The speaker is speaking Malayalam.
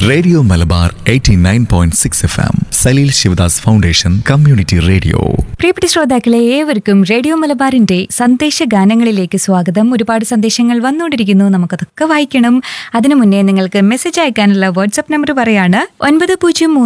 Radio Malabar 89.6 FM, Saleel Sivadas foundation community radio. പ്രിയപ്പെട്ട ശ്രോതാക്കളെ, ഏവർക്കും റേഡിയോ മലബാറിന്റെ സന്ദേശ ഗാനങ്ങളിലേക്ക് സ്വാഗതം. ഒരുപാട് സന്ദേശങ്ങൾ വന്നുകൊണ്ടിരിക്കുന്നു, നമുക്കതൊക്കെ വായിക്കണം. അതിനു മുന്നേ നിങ്ങൾക്ക് മെസ്സേജ് അയക്കാനുള്ള വാട്സ്ആപ്പ് നമ്പർ പറയാണ് 9003